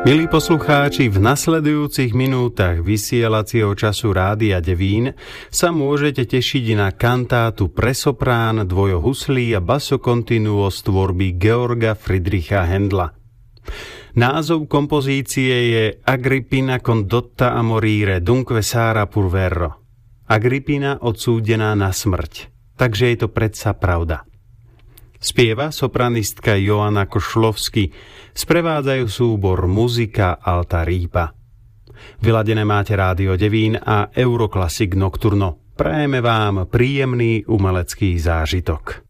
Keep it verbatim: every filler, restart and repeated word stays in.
Milí poslucháči, v nasledujúcich minútach vysielacieho času Rádia Devín sa môžete tešiť na kantátu pre soprán, dvojohuslí a basso continuo z tvorby Georga Friedricha Händla. Názov kompozície je Agrippina condotta a morire, dunque Sara pur vero. Agrippina odsúdená na smrť. Takže je to predsa pravda. Spieva sopranistka Joanna Košlovsky, sprevádzajú súbor Muzika Alta Ripa. Vyladené máte Rádio Devín a Euroclassic Nocturno. Prajeme vám príjemný umelecký zážitok.